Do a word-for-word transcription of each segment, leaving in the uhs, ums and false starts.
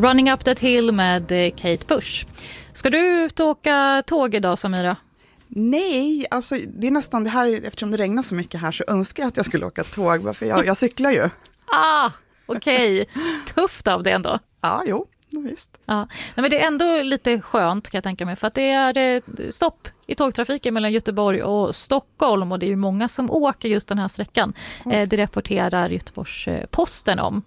Running Up That Hill med Kate Bush. Ska du ut och åka tåg idag, Samira? Nej, alltså det är nästan det här, eftersom det regnar så mycket här så önskar jag att jag skulle åka tåg, för jag, jag cyklar ju. Ah, okej. Okay. Tufft av det ändå. Ja, jo, visst. Ja. Nej, men det är ändå lite skönt, kan jag tänka mig, för att det är stopp i tågtrafiken mellan Göteborg och Stockholm, och det är ju många som åker just den här sträckan. Mm. Det rapporterar Göteborgs-Posten om.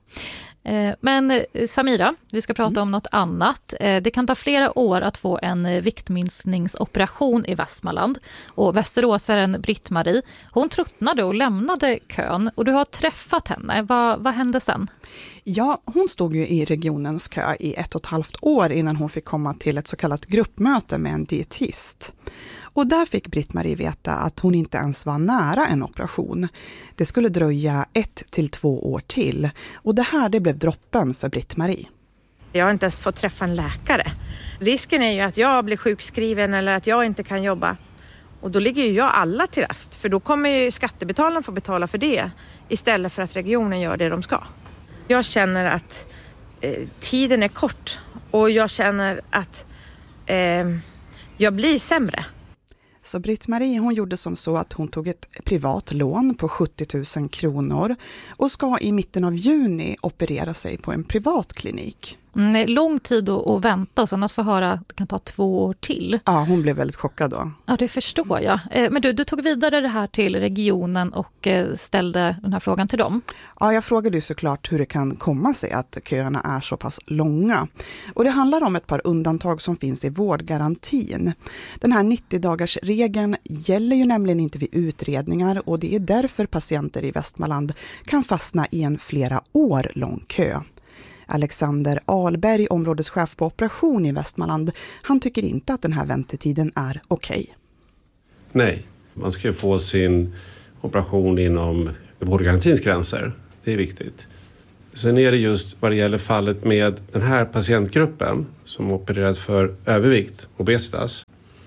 Men Samira, vi ska prata om något annat. Det kan ta flera år att få en viktminskningsoperation i Västmanland. Och Västeråsaren Britt-Marie, hon tröttnade och lämnade kön. Och du har träffat henne. Vad, vad hände sen? Ja, hon stod ju i regionens kö i ett och ett halvt år innan hon fick komma till ett så kallat gruppmöte med en dietist. Och där fick Britt-Marie veta att hon inte ens var nära en operation. Det skulle dröja ett till två år till. Och det här det blev droppen för Britt-Marie. Jag har inte ens fått träffa en läkare. Risken är ju att jag blir sjukskriven eller att jag inte kan jobba. Och då ligger ju jag alla till rast. För då kommer ju skattebetalarna få betala för det istället för att regionen gör det de ska. Jag känner att eh, tiden är kort och jag känner att eh, jag blir sämre. Så Britt-Marie, hon gjorde som så att hon tog ett privat lån på sjuttio tusen kronor och ska i mitten av juni operera sig på en privat klinik. Mm, lång tid att, att vänta och sen att få höra att det kan ta två år till. Ja, hon blev väldigt chockad då. Ja, det förstår jag. Men du, du tog vidare det här till regionen och ställde den här frågan till dem. Ja, jag frågade ju såklart hur det kan komma sig att köerna är så pass långa. Och det handlar om ett par undantag som finns i vårdgarantin. Den här nittio-dagarsregeln gäller ju nämligen inte vid utredningar och det är därför patienter i Västmanland kan fastna i en flera år lång kö. Alexander Alberg, områdeschef på operation i Västmanland, han tycker inte att den här väntetiden är okej. Okay. Nej, man ska ju få sin operation inom vårdgarantins gränser. Det är viktigt. Sen är det just vad det gäller fallet med den här patientgruppen som opererat för övervikt, obesitas.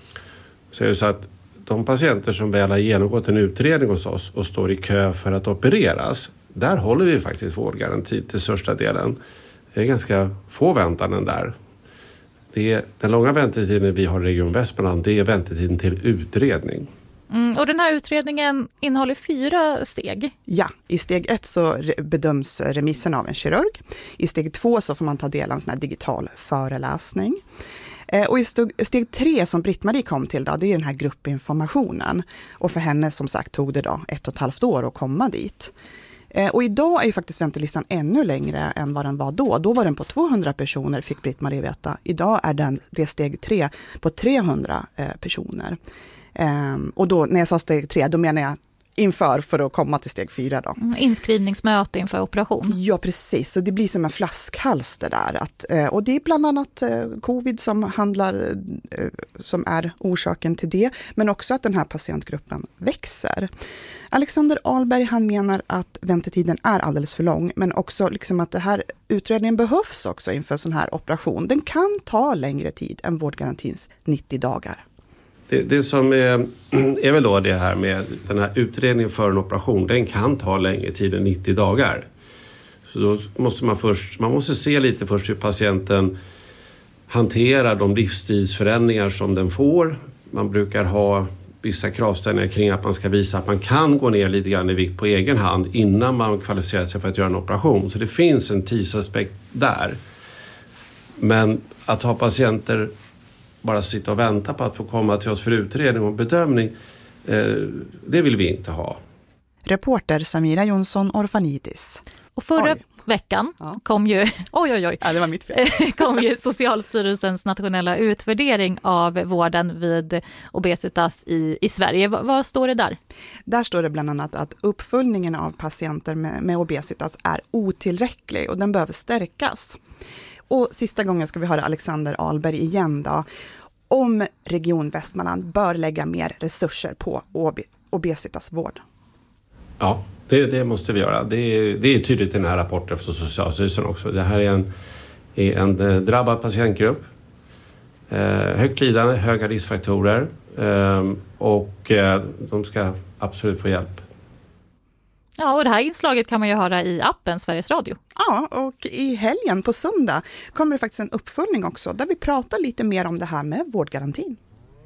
Så är det så att de patienter som väl har genomgått en utredning hos oss och står i kö för att opereras, där håller vi faktiskt vårdgaranti till största delen. Det är ganska få väntanden där. Det är, den långa väntetiden vi har i Region Västmanland, det är väntetiden till utredning. Mm, och den här utredningen innehåller fyra steg. Ja, i steg ett så bedöms remissen av en kirurg. I steg två så får man ta del av en sån här digital föreläsning. Och i steg tre som Britt-Marie kom till då, det är den här gruppinformationen. Och för henne som sagt tog det då ett och ett halvt år att komma dit. Och idag är ju faktiskt väntelistan ännu längre än vad den var då. Då var den på tvåhundra personer, fick Britt-Marie veta. Idag är den, det steg tre på trehundra personer. Och då, när jag sa steg tre, då menar jag inför för att komma till steg fyra då. Inskrivningsmöte inför operation. Ja, precis. Så det blir som en flaskhals det där. Att, och det är bland annat covid som handlar, som är orsaken till det. Men också att den här patientgruppen växer. Alexander Alberg, han menar att väntetiden är alldeles för lång. Men också liksom att det här utredningen behövs också inför sån här operation. Den kan ta längre tid än vårdgarantins nittio dagar. Det, det som är, är väl då det här med den här utredningen för en operation, den kan ta längre tid än nittio dagar. Så då måste man först, man måste se lite först hur patienten hanterar de livsstilsförändringar som den får. Man brukar ha vissa kravställningar kring att man ska visa att man kan gå ner lite grann i vikt på egen hand innan man kvalificerar sig för att göra en operation. Så det finns en tidsaspekt där. Men att ha patienter bara sitta och vänta på att få komma till oss för utredning och bedömning, eh, det vill vi inte ha. Reporter Samira Jonsson Orfanidis. Och förra oj. veckan ja. kom ju oj oj oj. Ja, det var mitt fel. kom ju Socialstyrelsens nationella utvärdering av vården vid obesitas i, i Sverige. V- vad står det där? Där står det bland annat att uppföljningen av patienter med, med obesitas är otillräcklig och den behöver stärkas. Och sista gången ska vi höra Alexander Alberg igen då, om Region Västmanland bör lägga mer resurser på ob- obesitasvård. Ja, det, det måste vi göra. Det är, det är tydligt i den här rapporten från Socialstyrelsen också. Det här är en, är en drabbad patientgrupp. Eh, högt lidande, höga riskfaktorer. Eh, och eh, de ska absolut få hjälp. Ja, och det här inslaget kan man ju höra i appen Sveriges Radio. Ja, Ja, och i helgen på söndag kommer det faktiskt en uppföljning också där vi pratar lite mer om det här med vårdgarantin.